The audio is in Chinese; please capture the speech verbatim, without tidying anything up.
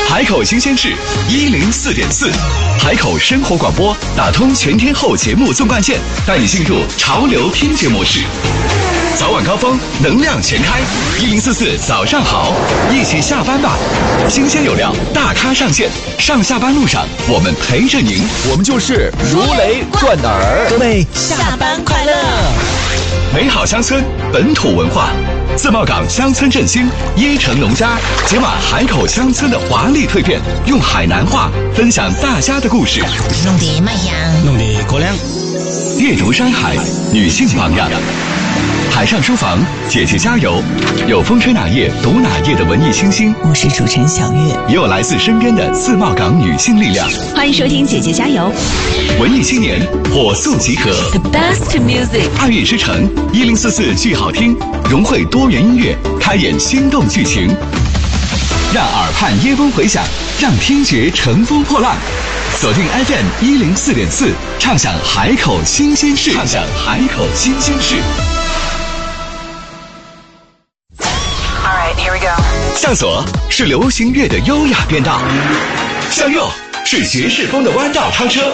海口新鲜事一零四点四，海口生活广播打通全天候节目纵贯线，带你进入潮流听觉模式。早晚高峰，能量全开，一零四四早上好，一起下班吧。新鲜有料，大咖上线，上下班路上我们陪着您， 我们就是如雷贯耳。 各位下班快乐！ 美好乡村，本土文化。自贸港乡村振兴，椰城农家解码海口乡村的华丽蜕变，用海南话分享大家的故事。 弄得卖香， 弄得过凉。 阅读山海，女性榜样。海上书房，姐姐加油！有风吹哪页读哪页的文艺清新， 我是主持人小月， 也有来自身边的自贸港女性力量。 欢迎收听姐姐加油！ 文艺青年火速集合 ，The best music， 爱乐之城一零四四剧好听，融汇多元音乐，开演心动剧情，让耳畔耶风回响，让听觉乘风破浪。锁定 F M 一零四点四，畅享海口新鲜事，畅享海口新鲜事。向左是流行乐的优雅变道，向右是爵士风的弯道超车。